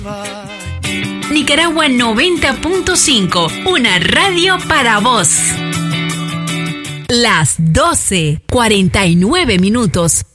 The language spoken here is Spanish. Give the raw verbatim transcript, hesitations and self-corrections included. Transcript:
Nicaragua noventa punto cinco, una radio para vos. Las doce, cuarenta y nueve minutos.